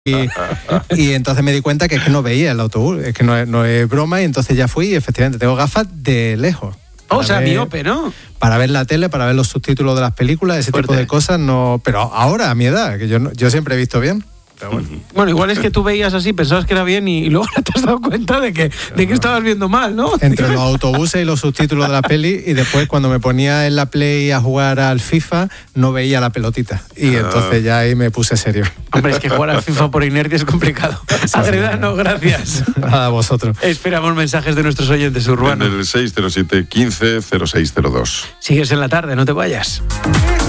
Y entonces me di cuenta que es que no veía el autobús, es que no es broma, y entonces ya fui y efectivamente tengo gafas de lejos. O sea, miope, ¿no? Para ver la tele, para ver los subtítulos de las películas, ese tipo de cosas, no. Pero ahora, a mi edad, que yo siempre he visto bien. Pero bueno, igual es que tú veías así, pensabas que era bien y luego te has dado cuenta de que estabas viendo mal, ¿no? Entre los autobuses y los subtítulos de la peli, y después cuando me ponía en la Play a jugar al FIFA, no veía la pelotita. Y entonces ya ahí me puse serio. Hombre, es que jugar al FIFA por inercia es complicado. Agredano, gracias. A vosotros. Esperamos mensajes de nuestros oyentes urbanos. En el 607 15 0602. Sigues en la tarde, no te vayas.